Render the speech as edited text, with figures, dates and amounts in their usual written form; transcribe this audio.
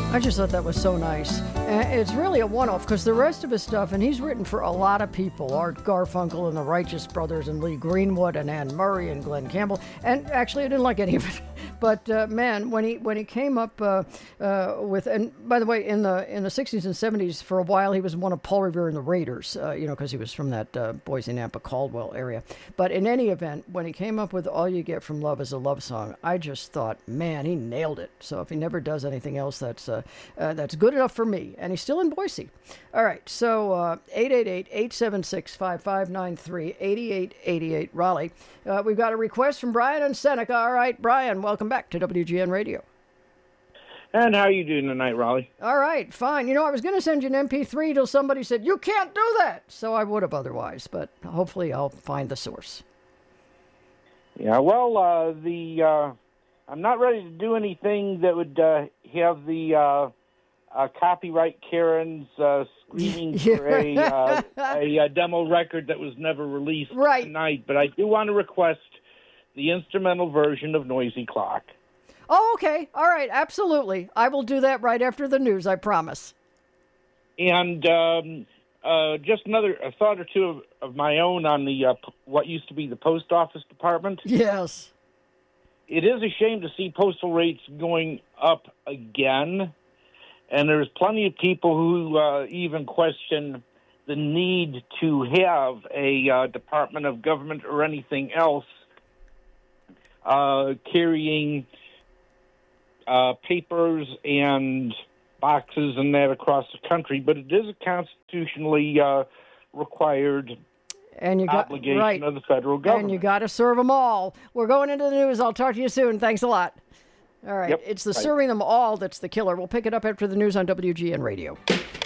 I just thought that was so nice. It's really a one-off because the rest of his stuff, and he's written for a lot of people, Art Garfunkel and the Righteous Brothers and Lee Greenwood and Ann Murray and Glenn Campbell. And actually, I didn't like any of it. But man, when he came up with, and by the way, in the 60s and 70s, for a while he was one of Paul Revere and the Raiders, because he was from that Boise, Nampa, Caldwell area. But in any event, when he came up with All You Get From Love Is a Love Song, I just thought, man, he nailed it. So if he never does anything else, that's good enough for me. And he's still in Boise. All right, so 888-876-5593, 8888 Raleigh. We've got a request from Brian and Seneca. All right, Brian, welcome back to WGN Radio. And how are you doing tonight, Raleigh? All right, fine. I was going to send you an MP3 till somebody said, you can't do that. So I would have otherwise, but hopefully I'll find the source. Yeah, well, I'm not ready to do anything that would have the copyright Karens screaming for a demo record that was never released tonight, but I do want to request the instrumental version of Noisy Clock. Oh, okay. All right, absolutely. I will do that right after the news, I promise. And just a thought or two of my own on the what used to be the post office department. Yes. It is a shame to see postal rates going up again, and there's plenty of people who even question the need to have a Department of Government or anything else carrying papers and boxes and that across the country, but it is a constitutionally required obligation of the federal government. And you got to serve them all. We're going into the news. I'll talk to you soon. Thanks a lot. All right. Yep. It's the serving them all that's the killer. We'll pick it up after the news on WGN Radio.